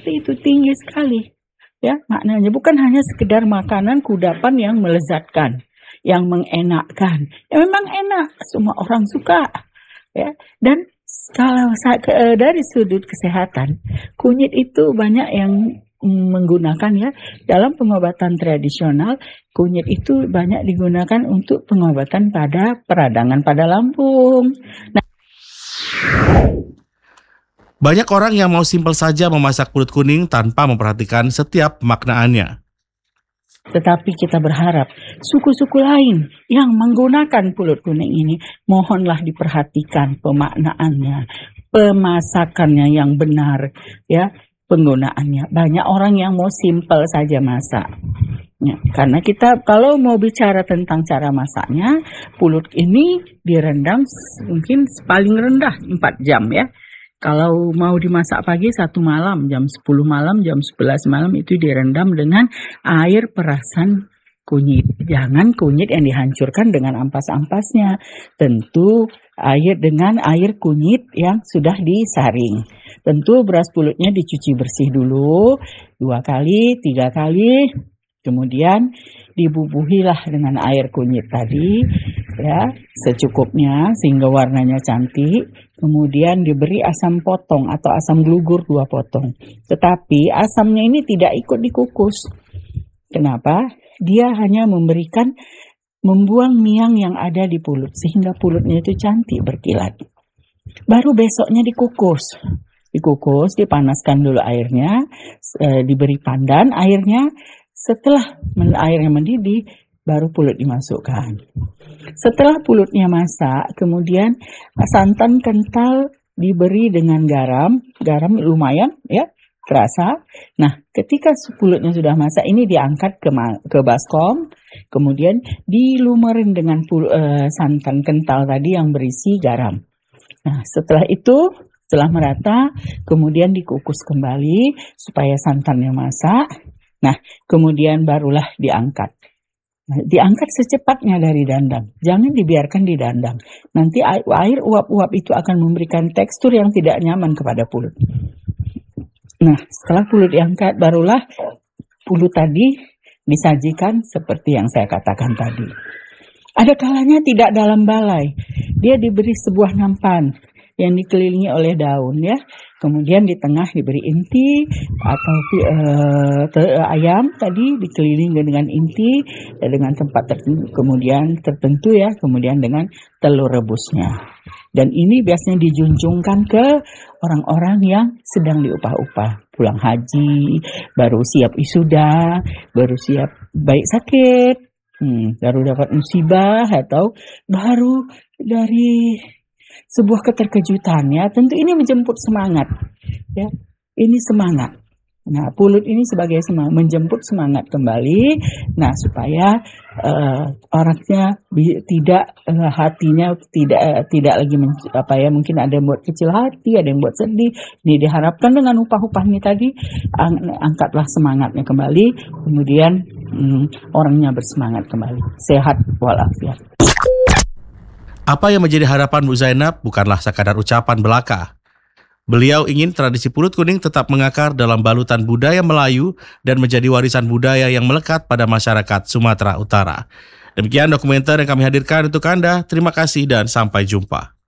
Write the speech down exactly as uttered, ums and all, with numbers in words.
seperti itu, tinggi sekali. Ya, maknanya bukan hanya sekedar makanan kudapan yang melezatkan, yang mengenakkan. Ya memang enak, semua orang suka. Ya, dan kalau dari sudut kesehatan, kunyit itu banyak yang menggunakan ya dalam pengobatan tradisional. Kunyit itu banyak digunakan untuk pengobatan pada peradangan pada lambung. Nah, banyak orang yang mau simpel saja memasak pulut kuning tanpa memperhatikan setiap maknaannya. Tetapi kita berharap suku-suku lain yang menggunakan pulut kuning ini, mohonlah diperhatikan pemaknaannya, pemasakannya yang benar, ya, penggunaannya. Banyak orang yang mau simpel saja masak. Ya, karena kita kalau mau bicara tentang cara masaknya, pulut ini direndam mungkin paling rendah empat jam ya. Kalau mau dimasak pagi satu malam, jam sepuluh malam, jam sebelas malam itu direndam dengan air perasan kunyit. Jangan kunyit yang dihancurkan dengan ampas-ampasnya. Tentu air dengan air kunyit yang sudah disaring. Tentu beras pulutnya dicuci bersih dulu, dua kali, tiga kali. Kemudian dibubuhilah dengan air kunyit tadi, ya, secukupnya sehingga warnanya cantik. Kemudian diberi asam potong atau asam glugur dua potong. Tetapi asamnya ini tidak ikut dikukus. Kenapa? Dia hanya memberikan, membuang miang yang ada di pulut sehingga pulutnya itu cantik berkilat. Baru besoknya dikukus. Dikukus, dipanaskan dulu airnya, e, diberi pandan airnya. Setelah airnya mendidih, baru pulut dimasukkan. Setelah pulutnya masak, kemudian santan kental diberi dengan garam. Garam lumayan ya, terasa. Nah, ketika pulutnya sudah masak, ini diangkat ke, ke baskom. Kemudian dilumerin dengan pul, uh, santan kental tadi yang berisi garam. Nah, setelah itu, setelah merata, kemudian dikukus kembali supaya santannya masak. Nah, kemudian barulah diangkat. Nah, diangkat secepatnya dari dandang. Jangan dibiarkan di dandang. Nanti air, air uap-uap itu akan memberikan tekstur yang tidak nyaman kepada pulut. Nah, setelah pulut diangkat, barulah pulut tadi disajikan seperti yang saya katakan tadi. Ada kalanya tidak dalam balai. Dia diberi sebuah nampan yang dikelilingi oleh daun ya. Kemudian di tengah diberi inti atau uh, te- ayam tadi dikelilingi dengan inti ya, dengan tempat tertentu, kemudian tertentu ya, kemudian dengan telur rebusnya. Dan ini biasanya dijunjungkan ke orang-orang yang sedang diupah-upah, pulang haji, baru siap wisuda, baru siap baik sakit, hmm, baru dapat musibah atau baru dari sebuah keterkejutan ya, tentu ini menjemput semangat ya, ini semangat. Nah, pulut ini sebagai semangat, menjemput semangat kembali. Nah, supaya uh, orangnya bi- tidak uh, hatinya tidak uh, tidak lagi men- apa ya, mungkin ada yang buat kecil hati, ada yang buat sedih. Ini diharapkan dengan upah-upah ini tadi, ang- angkatlah semangatnya kembali, kemudian um, orangnya bersemangat kembali, sehat walafiat. Apa yang menjadi harapan Bu Zainab bukanlah sekadar ucapan belaka. Beliau ingin tradisi pulut kuning tetap mengakar dalam balutan budaya Melayu dan menjadi warisan budaya yang melekat pada masyarakat Sumatera Utara. Demikian dokumenter yang kami hadirkan untuk Anda. Terima kasih dan sampai jumpa.